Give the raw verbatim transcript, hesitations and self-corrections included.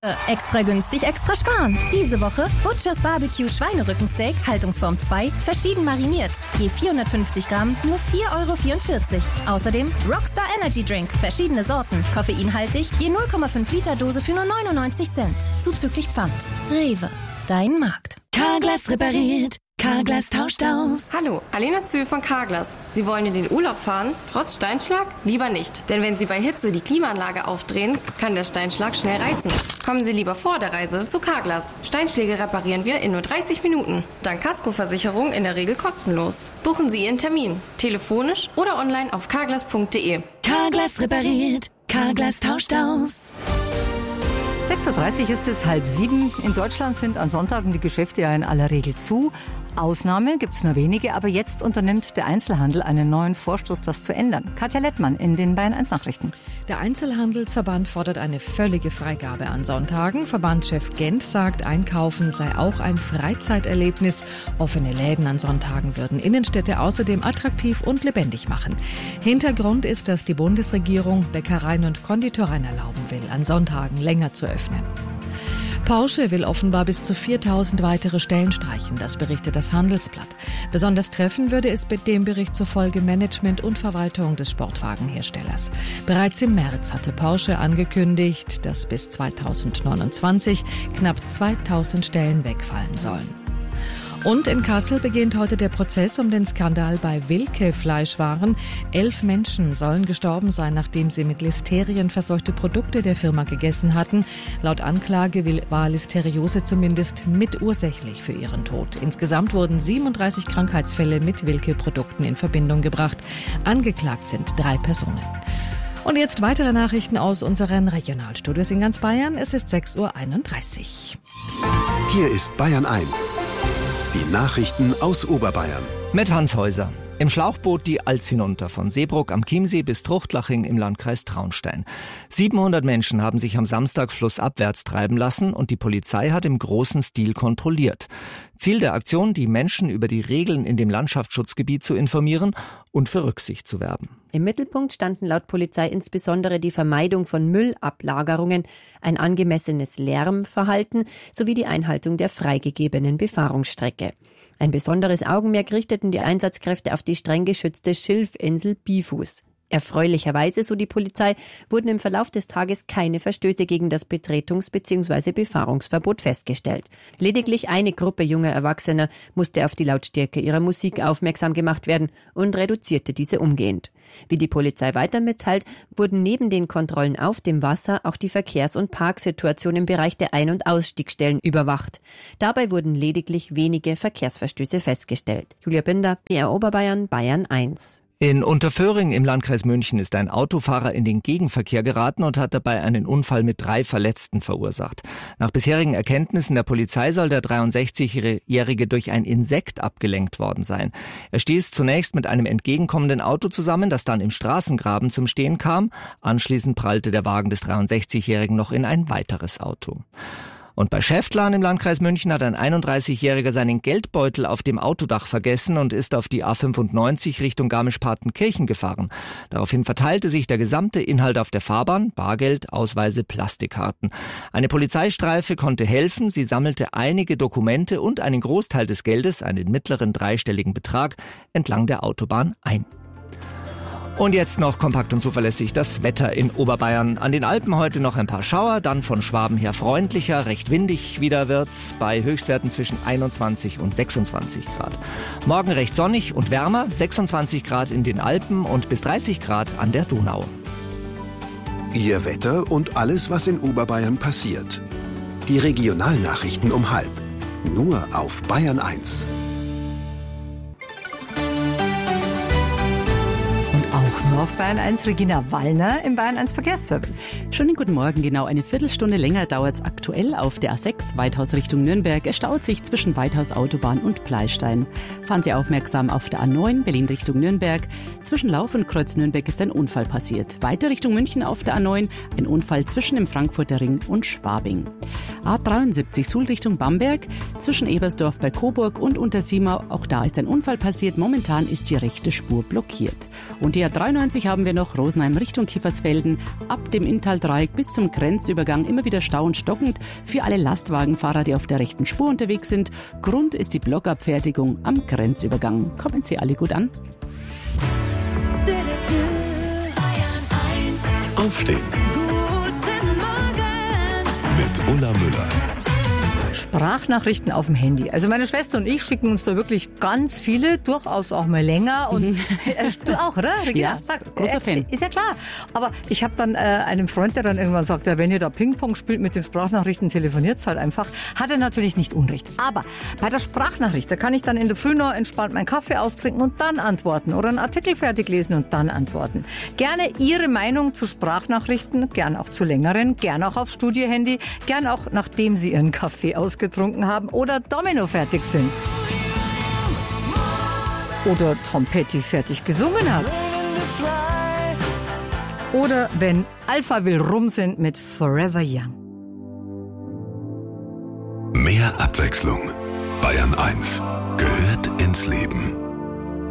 Extra günstig, extra sparen. Diese Woche Butchers Barbecue Schweinerückensteak, Haltungsform zwei, verschieden mariniert. Je vierhundertfünfzig Gramm, nur vier Euro vierundvierzig. Außerdem Rockstar Energy Drink, verschiedene Sorten, koffeinhaltig, je null Komma fünf Liter Dose für nur neunundneunzig Cent. Zuzüglich Pfand. Rewe, dein Markt. Carglass repariert. Carglass tauscht aus. Hallo, Alena Zühl von Carglass. Sie wollen in den Urlaub fahren, trotz Steinschlag? Lieber nicht. Denn wenn Sie bei Hitze die Klimaanlage aufdrehen, kann der Steinschlag schnell reißen. Kommen Sie lieber vor der Reise zu Carglass. Steinschläge reparieren wir in nur dreißig Minuten. Dank Kaskoversicherung in der Regel kostenlos. Buchen Sie Ihren Termin. Telefonisch oder online auf carglass punkt de. Carglass repariert. Carglass tauscht aus. sechs Uhr dreißig ist es, halb sieben. In Deutschland sind an Sonntagen die Geschäfte ja in aller Regel zu. Ausnahmen gibt es nur wenige, aber jetzt unternimmt der Einzelhandel einen neuen Vorstoß, das zu ändern. Katja Lettmann in den Bayern eins Nachrichten. Der Einzelhandelsverband fordert eine völlige Freigabe an Sonntagen. Verbandschef Gent sagt, Einkaufen sei auch ein Freizeiterlebnis. Offene Läden an Sonntagen würden Innenstädte außerdem attraktiv und lebendig machen. Hintergrund ist, dass die Bundesregierung Bäckereien und Konditoreien erlauben will, an Sonntagen länger zu öffnen. Porsche will offenbar bis zu viertausend weitere Stellen streichen, das berichtet das Handelsblatt. Besonders treffen würde es mit dem Bericht zufolge Management und Verwaltung des Sportwagenherstellers. Bereits im März hatte Porsche angekündigt, dass bis zweitausendneunundzwanzig knapp zweitausend Stellen wegfallen sollen. Und in Kassel beginnt heute der Prozess um den Skandal bei Wilke Fleischwaren. Elf Menschen sollen gestorben sein, nachdem sie mit Listerien verseuchte Produkte der Firma gegessen hatten. Laut Anklage war Listeriose zumindest mitursächlich für ihren Tod. Insgesamt wurden siebenunddreißig Krankheitsfälle mit Wilke-Produkten in Verbindung gebracht. Angeklagt sind drei Personen. Und jetzt weitere Nachrichten aus unseren Regionalstudios in ganz Bayern. Es ist sechs Uhr einunddreißig. Hier ist Bayern eins. Die Nachrichten aus Oberbayern. Mit Hans Häuser. Im Schlauchboot die Alz hinunter, von Seebruck am Chiemsee bis Truchtlaching im Landkreis Traunstein. siebenhundert Menschen haben sich am Samstag flussabwärts treiben lassen und die Polizei hat im großen Stil kontrolliert. Ziel der Aktion, die Menschen über die Regeln in dem Landschaftsschutzgebiet zu informieren und für Rücksicht zu werben. Im Mittelpunkt standen laut Polizei insbesondere die Vermeidung von Müllablagerungen, ein angemessenes Lärmverhalten sowie die Einhaltung der freigegebenen Befahrungsstrecke. Ein besonderes Augenmerk richteten die Einsatzkräfte auf die streng geschützte Schilfinsel Bifus. Erfreulicherweise, so die Polizei, wurden im Verlauf des Tages keine Verstöße gegen das Betretungs- bzw. Befahrungsverbot festgestellt. Lediglich eine Gruppe junger Erwachsener musste auf die Lautstärke ihrer Musik aufmerksam gemacht werden und reduzierte diese umgehend. Wie die Polizei weiter mitteilt, wurden neben den Kontrollen auf dem Wasser auch die Verkehrs- und Parksituation im Bereich der Ein- und Ausstiegsstellen überwacht. Dabei wurden lediglich wenige Verkehrsverstöße festgestellt. Julia Binder, B R Oberbayern, Bayern eins. In Unterföhring im Landkreis München ist ein Autofahrer in den Gegenverkehr geraten und hat dabei einen Unfall mit drei Verletzten verursacht. Nach bisherigen Erkenntnissen der Polizei soll der dreiundsechzigjährige durch ein Insekt abgelenkt worden sein. Er stieß zunächst mit einem entgegenkommenden Auto zusammen, das dann im Straßengraben zum Stehen kam. Anschließend prallte der Wagen des dreiundsechzigjährigen noch in ein weiteres Auto. Und bei Schäftlarn im Landkreis München hat ein einunddreißigjähriger seinen Geldbeutel auf dem Autodach vergessen und ist auf die A fünfundneunzig Richtung Garmisch-Partenkirchen gefahren. Daraufhin verteilte sich der gesamte Inhalt auf der Fahrbahn, Bargeld, Ausweise, Plastikkarten. Eine Polizeistreife konnte helfen, sie sammelte einige Dokumente und einen Großteil des Geldes, einen mittleren dreistelligen Betrag, entlang der Autobahn ein. Und jetzt noch kompakt und zuverlässig das Wetter in Oberbayern. An den Alpen heute noch ein paar Schauer, dann von Schwaben her freundlicher, recht windig wieder wird's, bei Höchstwerten zwischen einundzwanzig und sechsundzwanzig Grad. Morgen recht sonnig und wärmer, sechsundzwanzig Grad in den Alpen und bis dreißig Grad an der Donau. Ihr Wetter und alles, was in Oberbayern passiert. Die Regionalnachrichten um halb. Nur auf Bayern eins. Auch nur auf Bayern eins, Regina Wallner im Bayern eins Verkehrsservice. Schönen guten Morgen, genau eine Viertelstunde länger dauert es aktuell auf der A sechs, Weithaus Richtung Nürnberg. Es staut sich zwischen Weithaus Autobahn und Pleistein. Fahren Sie aufmerksam auf der A neun, Berlin Richtung Nürnberg. Zwischen Lauf und Kreuz Nürnberg ist ein Unfall passiert. Weiter Richtung München auf der A neun, ein Unfall zwischen dem Frankfurter Ring und Schwabing. A dreiundsiebzig, Suhl Richtung Bamberg, zwischen Ebersdorf bei Coburg und Untersiemau. Auch da ist ein Unfall passiert. Momentan ist die rechte Spur blockiert. Und die A dreiundneunzig einundneunzig haben wir noch Rosenheim Richtung Kiefersfelden. Ab dem Inntal-Dreieck bis zum Grenzübergang immer wieder Stau und stockend für alle Lastwagenfahrer, die auf der rechten Spur unterwegs sind. Grund ist die Blockabfertigung am Grenzübergang. Kommen Sie alle gut an. Aufstehen. Guten Morgen. Mit Ulla Müller. Sprachnachrichten auf dem Handy. Also meine Schwester und ich schicken uns da wirklich ganz viele, durchaus auch mal länger. Und Mhm. äh, du auch, oder? Regina? Ja, Sag, großer äh, Fan. Ist ja klar. Aber ich habe dann äh, einem Freund, der dann irgendwann sagt, ja, wenn ihr da Ping-Pong spielt mit den Sprachnachrichten, telefoniert's halt einfach. Hat er natürlich nicht Unrecht. Aber bei der Sprachnachricht, da kann ich dann in der Früh noch entspannt meinen Kaffee austrinken und dann antworten. Oder einen Artikel fertig lesen und dann antworten. Gerne Ihre Meinung zu Sprachnachrichten, gern auch zu längeren, gern auch aufs Studiohandy, gern auch nachdem Sie Ihren Kaffee ausgetrunken haben oder Domino fertig sind. Oder Tom Petty fertig gesungen hat. Oder wenn Alpha will rum sind mit Forever Young. Mehr Abwechslung. Bayern eins gehört ins Leben.